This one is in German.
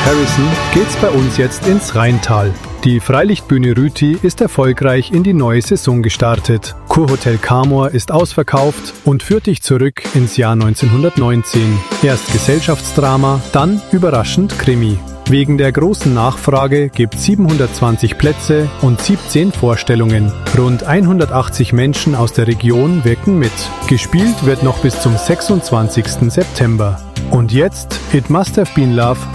Harrison geht's bei uns jetzt ins Rheintal. Die Freilichtbühne Rüti ist erfolgreich in die neue Saison gestartet. Kurhotel Camor ist ausverkauft und führt dich zurück ins Jahr 1919. Erst Gesellschaftsdrama, dann überraschend Krimi. Wegen der großen Nachfrage gibt es 720 Plätze und 17 Vorstellungen. Rund 180 Menschen aus der Region wirken mit. Gespielt wird noch bis zum 26. September. Und jetzt It Must Have Been Love